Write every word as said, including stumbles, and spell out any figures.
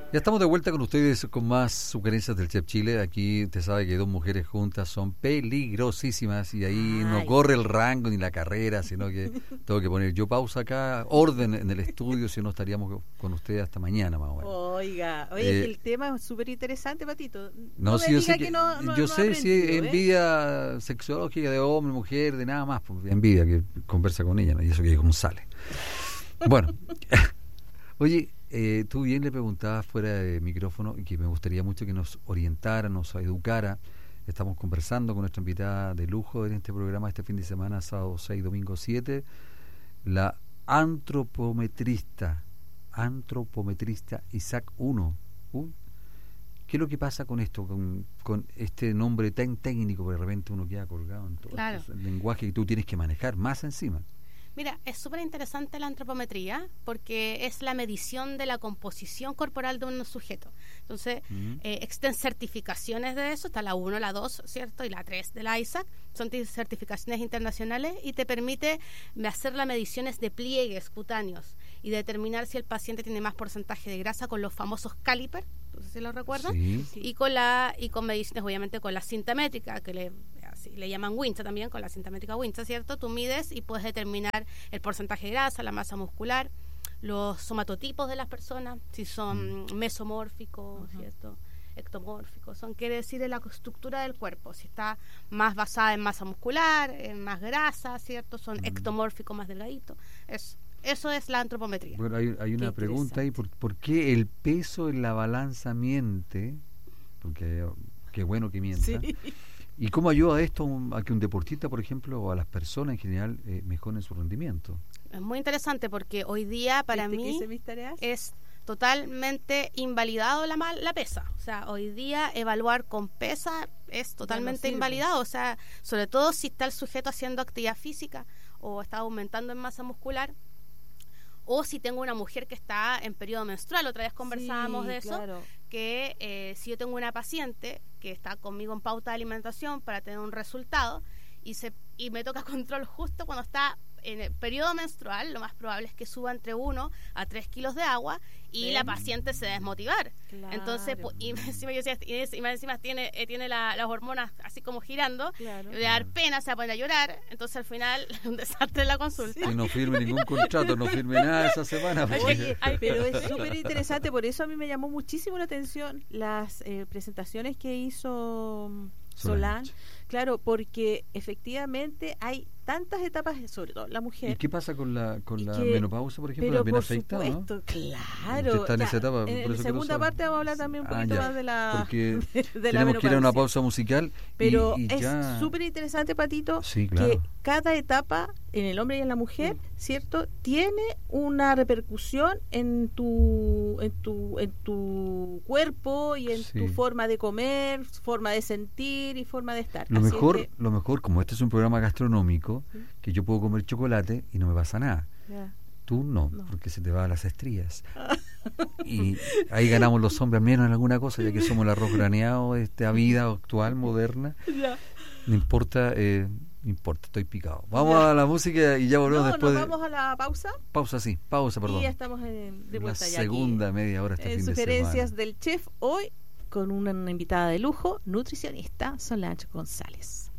Ya estamos de vuelta con ustedes con más sugerencias del Chef Chile. Aquí te sabe que dos mujeres juntas son peligrosísimas y ahí Ay. no corre el rango ni la carrera, sino que tengo que poner yo pausa acá, orden en el estudio, si no estaríamos con ustedes hasta mañana más o menos. Oiga, oye, eh, el tema es súper interesante, Patito. No, no sí, me yo diga sé que, que no, no, yo no sé si es ¿eh? envidia sexológica de hombre, mujer, de nada más, pues, envidia que conversa con ella, ¿no? Y eso que González. Bueno, oye, eh, tú bien le preguntabas fuera de micrófono y que me gustaría mucho que nos orientara, nos educara. Estamos conversando con nuestra invitada de lujo en este programa este fin de semana, sábado seis, domingo siete, la antropometrista, antropometrista Isaac uno. Uh, ¿Qué es lo que pasa con esto, con, con este nombre tan técnico que de repente uno queda colgado en todo Claro. el lenguaje que tú tienes que manejar más encima? Mira, es súper interesante la antropometría porque es la medición de la composición corporal de un sujeto. Entonces, uh-huh. eh, existen certificaciones de eso, está la uno, la dos, ¿cierto? Y la tres de la Isaac, son certificaciones internacionales y te permite hacer las mediciones de pliegues cutáneos y determinar si el paciente tiene más porcentaje de grasa con los famosos caliper, no sé si lo recuerdan, sí. y con la y con mediciones obviamente con la cinta métrica, que le así, le llaman wincha también, con la cinta métrica wincha, ¿cierto? Tú mides y puedes determinar el porcentaje de grasa, la masa muscular, los somatotipos de las personas, si son mm. mesomórficos, uh-huh. ¿cierto? Ectomórficos, son quiere decir la estructura del cuerpo, si está más basada en masa muscular, en más grasa, ¿cierto? Son uh-huh. ectomórficos, más delgaditos. Eso, eso es la antropometría. Bueno, hay, hay una pregunta ahí, ¿por, ¿por qué el peso en la balanza miente? Porque qué bueno que mienta. Sí. ¿Y cómo ayuda esto a que un deportista, por ejemplo, o a las personas en general, eh, mejoren su rendimiento? Es muy interesante porque hoy día para mí es totalmente invalidado la, la pesa. O sea, hoy día evaluar con pesa es totalmente no invalidado. O sea, sobre todo si está el sujeto haciendo actividad física o está aumentando en masa muscular. O si tengo una mujer que está en periodo menstrual, otra vez conversábamos sí, de eso, claro. que eh, si yo tengo una paciente que está conmigo en pauta de alimentación para tener un resultado y se y me toca control justo cuando está en el periodo menstrual, lo más probable es que suba entre uno a tres kilos de agua y ¿Ven? la paciente se desmotivar. Claro. Entonces, pues, y encima, yo decía, y encima tiene, eh, tiene la, las hormonas así como girando, claro. le va a dar pena, se va a poner a llorar, entonces al final un desastre en la consulta. Que no firme ningún contrato, no firme nada esa semana. Oye, pero es súper interesante, por eso a mí me llamó muchísimo la atención las eh, presentaciones que hizo Solán, claro, porque efectivamente hay tantas etapas, sobre todo la mujer. ¿Y qué pasa con la con la que, menopausa, por ejemplo? Pero la bien por afectada, supuesto, ¿no? Claro. Usted está en ya, esa etapa. En por la eso segunda parte vamos a hablar también un poquito ah, más de la Porque de tenemos la que ir a una pausa musical. Pero y, y es ya... súper interesante, Patito, sí, claro. que cada etapa en el hombre y en la mujer, mm. ¿cierto? Tiene una repercusión en tu en tu en tu cuerpo y en sí. tu forma de comer, forma de sentir y forma de estar. Lo Así mejor, es que... lo mejor, como este es un programa gastronómico, ¿sí? que yo puedo comer chocolate y no me pasa nada. Yeah. Tú no, no, porque se te va a las estrías. Y ahí ganamos los hombres menos en alguna cosa, ya que somos el arroz graneado de esta vida actual, moderna. Yeah. No importa, eh, no importa, estoy picado. Vamos yeah. a la música y ya volvemos no, después. ¿nos vamos a la pausa? Pausa, sí, pausa, perdón. Y ya estamos en, de vuelta la ya segunda aquí, media hora este en fin de semana. Sugerencias del chef hoy con una invitada de lujo, nutricionista, Solange González.